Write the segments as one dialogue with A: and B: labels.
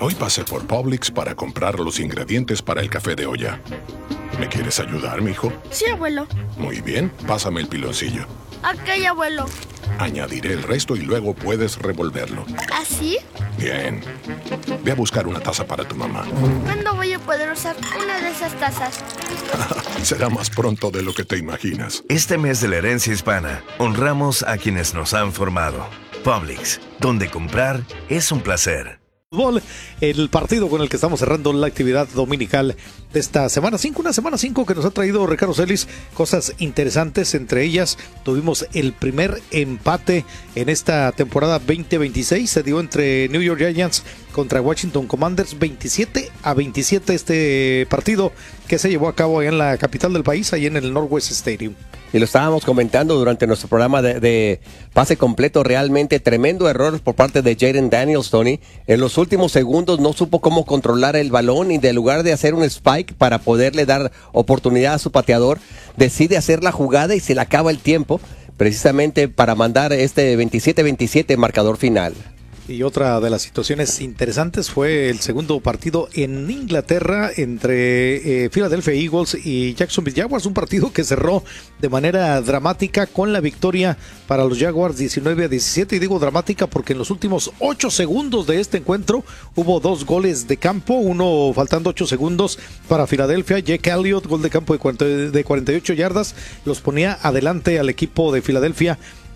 A: Hoy pasé por Publix para comprar los ingredientes para el café de olla. ¿Me quieres ayudar, mijo?
B: Sí, abuelo.
A: Muy bien, pásame el piloncillo.
B: Ok, abuelo.
A: Añadiré el resto y luego puedes revolverlo.
B: ¿Así?
A: Bien. Ve a buscar una taza para tu mamá.
B: ¿Cuándo voy a poder usar una de esas tazas?
A: Será más pronto de lo que te imaginas.
C: Este mes de la herencia hispana, honramos a quienes nos han formado. Publix, donde comprar es un placer.
D: El partido con el que estamos cerrando la actividad dominical de esta semana 5, una semana 5 que nos ha traído Ricardo Celis cosas interesantes. Entre ellas tuvimos el primer empate en esta temporada 2026, se dio entre New York Giants contra Washington Commanders, 27-27 este partido que se llevó a cabo en la capital del país, ahí en el Northwest Stadium.
E: Y lo estábamos comentando durante nuestro programa de pase completo, realmente tremendo error por parte de Jayden Daniels, Tony. En los últimos segundos no supo cómo controlar el balón y en lugar de hacer un spike para poderle dar oportunidad a su pateador, decide hacer la jugada y se le acaba el tiempo, precisamente para mandar este 27-27 marcador final.
D: Y otra de las situaciones interesantes fue el segundo partido en Inglaterra entre Philadelphia Eagles y Jacksonville Jaguars, un partido que cerró de manera dramática con la victoria para los Jaguars 19-17, y digo dramática porque en los últimos 8 segundos de este encuentro hubo 2 goles de campo, uno faltando 8 segundos para Filadelfia. Jake Elliott, gol de campo de 48 yardas, los ponía adelante al equipo de Filadelfia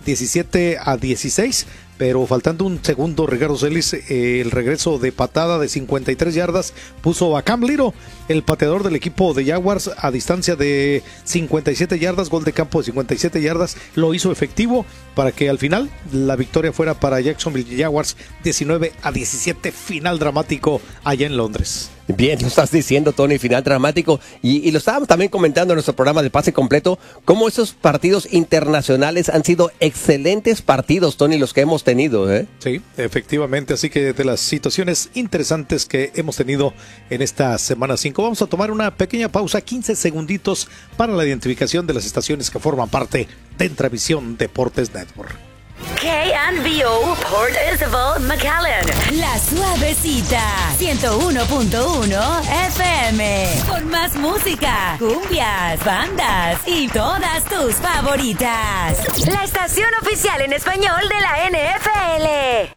D: 17-16, pero faltando un segundo, Ricardo Celis, el regreso de patada de 53 yardas puso a Cam Little, el pateador del equipo de Jaguars, a distancia de 57 yardas, gol de campo de 57 yardas, lo hizo efectivo para que al final la victoria fuera para Jacksonville Jaguars 19-17, final dramático allá en Londres.
E: Bien, lo estás diciendo, Tony, final dramático. Y lo estábamos también comentando en nuestro programa de pase completo, cómo esos partidos internacionales han sido excelentes partidos, Tony, los que hemos tenido, ¿eh?
D: Sí, efectivamente, así que de las situaciones interesantes que hemos tenido en esta semana 5, vamos a tomar una pequeña pausa, 15 segunditos para la identificación de las estaciones que forman parte de Entravisión Deportes Network.
F: KNBO Port Isabel, McAllen.
G: La Suavecita 101.1 FM. Con más música, cumbias, bandas y todas tus favoritas.
F: La estación oficial en español de la NFL.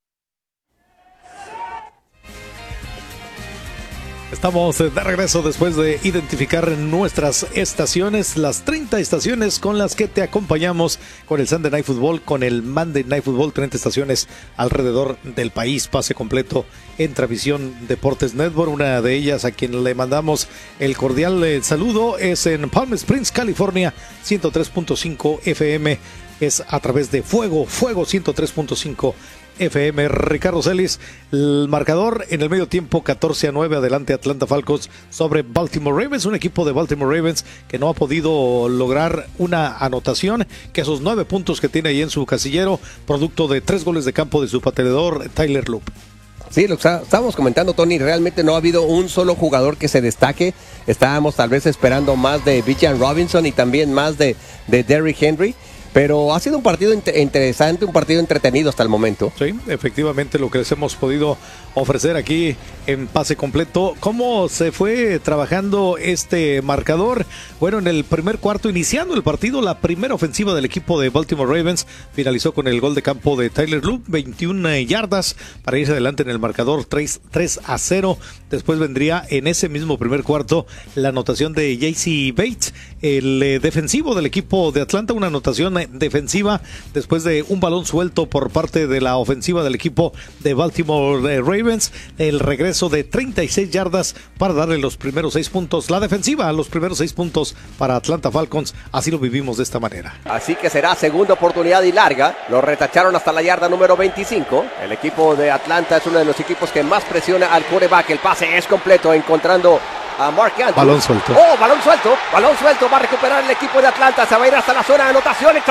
D: Estamos de regreso después de identificar nuestras estaciones, las 30 estaciones con las que te acompañamos con el Sunday Night Football, con el Monday Night Football, 30 estaciones alrededor del país, pase completo en Entravisión Deportes Network. Una de ellas a quien le mandamos el cordial saludo es en Palm Springs, California, 103.5 FM, es a través de Fuego 103.5 FM. Ricardo Celis, el marcador en el medio tiempo 14-9, adelante Atlanta Falcons sobre Baltimore Ravens, un equipo de Baltimore Ravens que no ha podido lograr una anotación, que esos 9 puntos que tiene ahí en su casillero, producto de 3 goles de campo de su pateador Tyler Loop.
E: Sí, lo estábamos comentando, Tony, realmente no ha habido un solo jugador que se destaque. Estábamos tal vez esperando más de Bijan Robinson y también más de Derrick Henry. Pero ha sido un partido interesante, un partido entretenido hasta el momento.
D: Sí, efectivamente, lo que les hemos podido ofrecer aquí en pase completo. ¿Cómo se fue trabajando este marcador? Bueno, en el primer cuarto, iniciando el partido, la primera ofensiva del equipo de Baltimore Ravens finalizó con el gol de campo de Tyler Loop, 21 yardas para irse adelante en el marcador 3-0. Después vendría en ese mismo primer cuarto la anotación de J.C. Bates, el defensivo del equipo de Atlanta, una anotación defensiva después de un balón suelto por parte de la ofensiva del equipo de Baltimore Ravens, el regreso de 36 yardas para darle los primeros 6 puntos, la defensiva los primeros 6 puntos para Atlanta Falcons. Así lo vivimos de esta manera.
E: Así que será segunda oportunidad y larga, lo retacharon hasta la yarda número 25. El equipo de Atlanta es uno de los equipos que más presiona al quarterback. El pase es completo, encontrando a Mark Andrews.
D: Balón suelto.
E: Oh, balón suelto, va a recuperar el equipo de Atlanta, se va a ir hasta la zona de anotación y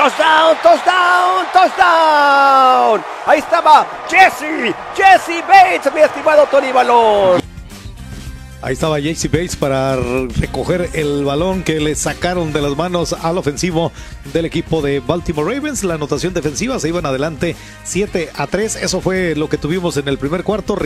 E: touchdown. Ahí estaba J.C. Bates, mi estimado Tony Balón.
D: Ahí estaba J.C. Bates para recoger el balón que le sacaron de las manos al ofensivo del equipo de Baltimore Ravens. La anotación defensiva, se iban adelante 7-3. Eso fue lo que tuvimos en el primer cuarto.